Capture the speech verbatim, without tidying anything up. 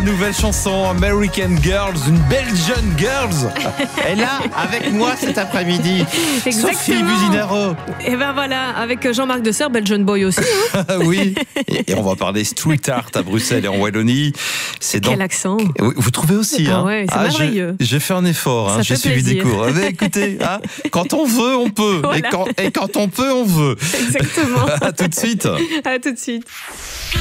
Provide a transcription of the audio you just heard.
Nouvelle chanson American Girls, une Belgian Girls. Elle est là avec moi cet après-midi. Exactement. Sophie Businaro. Et ben voilà, avec Jean-Marc Dessert, Belgian Boy aussi. Hein. Oui, et on va parler street art à Bruxelles et en Wallonie. C'est Quel dans... accent. Oui, vous trouvez aussi, Ah hein. ouais, c'est Ah, merveilleux. J'ai fait un effort, hein. Ça J'ai fait suivi des plaisir. cours. Mais écoutez, hein, quand on veut, on peut. Voilà. Et, quand, et quand on peut, on veut. Exactement. À tout de suite. À tout de suite.